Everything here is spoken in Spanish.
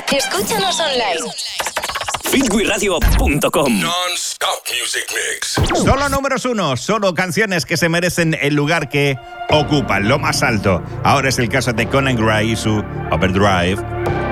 Escúchanos online. fitwiradio.com. Non-stop music mix. Solo números 1, solo canciones que se merecen el lugar que ocupan, lo más alto. Ahora es el caso de Conan Gray y su Overdrive.